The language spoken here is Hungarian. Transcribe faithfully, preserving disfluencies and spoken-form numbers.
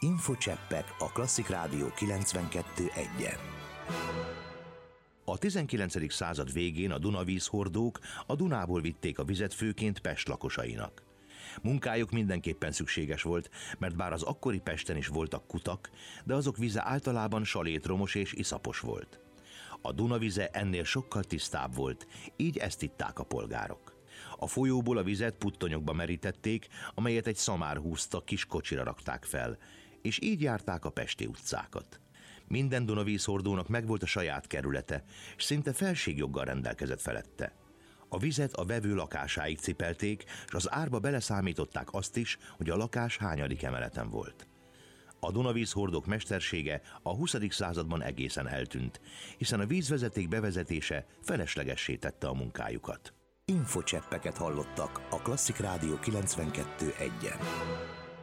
Infocseppek a Klasszik Rádió kilencvenkettő egyen. A tizenkilencedik század végén a Dunavízhordók a Dunából vitték a vizet főként Pest lakosainak. Munkájuk mindenképpen szükséges volt, mert bár az akkori Pesten is voltak kutak, de azok vize általában salétromos és iszapos volt. A Duna vize ennél sokkal tisztább volt, így ezt itták a polgárok. A folyóból a vizet puttonyokba merítették, amelyet egy szamár húzta, kis kocsira rakták fel, és így járták a pesti utcákat. Minden Dunavízhordónak megvolt a saját kerülete, és szinte felségjoggal rendelkezett felette. A vizet a vevő lakásáig cipelték, és az árba beleszámították azt is, hogy a lakás hányadik emeleten volt. A Dunavízhordók mestersége a huszadik században egészen eltűnt, hiszen a vízvezeték bevezetése feleslegessé tette a munkájukat. Infocseppeket hallottak a Klasszik Rádió kilencvenkettő egyen.